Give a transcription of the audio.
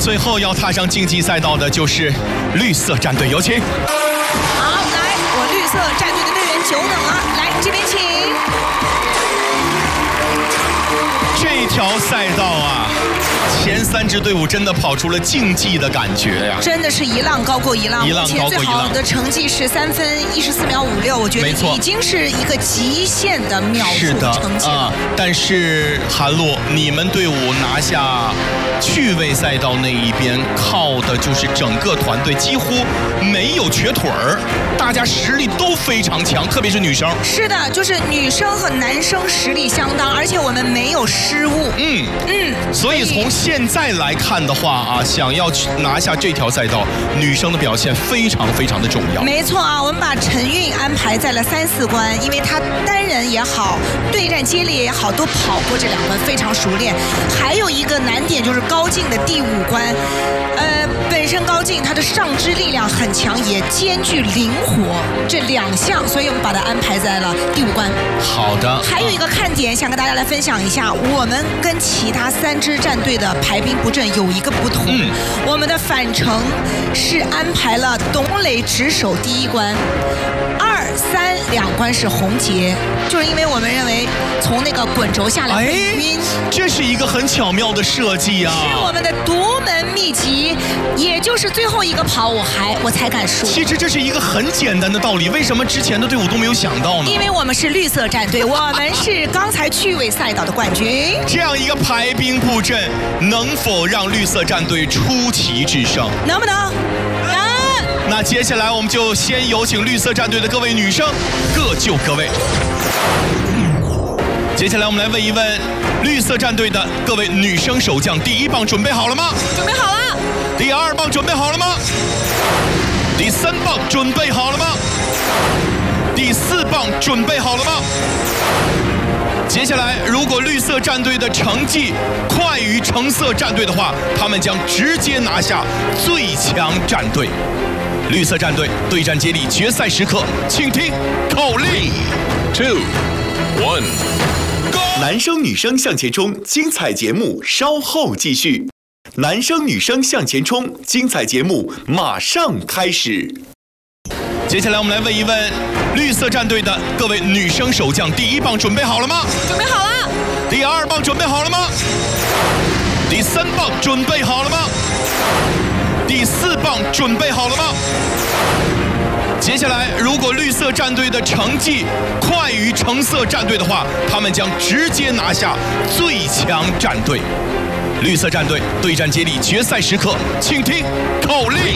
最后要踏上竞技赛道的就是绿色战队，有请。 好，来，我绿色战队的队员久等了，来这边请。 这条赛道啊，前3支队伍真的跑出了竞技的感觉呀， 真的是一浪高过一浪。 一浪高过一浪。 目前最好的成绩是3分14秒56，我觉得已经是一个极限的秒数成绩了。 但是韩露，你们队伍拿下趣味赛道那一边，靠的就是整个团队几乎没有瘸腿儿，大家实力都非常强，特别是女生。 是的，就是女生和男生实力相当，而且我们没有失误。 所以从现在来看的话啊，想要拿下这条赛道，女生的表现非常非常的重要。 没错啊，我们把陈韵安排在了3、4关，因为她单人也好，对战接力也好，都跑过这2关，非常熟练。还有一个难点就是高进的第5关，本身高进他的上肢力量很强，也兼具灵活这2项，所以我们把它安排在了第5关。 好的。 还有一个看点，想跟大家来分享一下，我们跟其他3支战队的排兵布阵有一个不同，我们的返程是安排了董磊值守第1关，2、3两关是洪杰，就是因为我们认为从那个滚轴下来会晕， 这是一个很巧妙的设计啊， 是我们的独门秘籍，也就是最后一个跑我才敢输。 其实这是一个很简单的道理，为什么之前的队伍都没有想到呢？ 因为我们是绿色战队，我们是刚才趣味赛道的冠军。 这样一个排兵布阵，能否让绿色战队出奇制胜？ 能不能？能。 那接下来我们就先有请绿色战队的各位女生各就各位。接下来我们来问一问绿色战队的各位女生守将，第1棒准备好了吗？ 准备好了。 第2棒准备好了吗？第3棒准备好了吗？第4棒准备好了吗？接下来，如果绿色战队的成绩快于橙色战队的话，他们将直接拿下最强战队。绿色战队对战接力决赛时刻，请听口令 ：3、2、1。 男生女生向前冲，精彩节目稍后继续。男生女生向前冲，精彩节目马上开始。 接下来我们来问一问绿色战队的各位女生守将，第1棒准备好了吗？ 准备好了。 第2棒准备好了吗？第3棒准备好了吗？第4棒准备好了吗？接下来，如果绿色战队的成绩快于橙色战队的话，他们将直接拿下最强战队。绿色战队对战接力决赛时刻，请听口令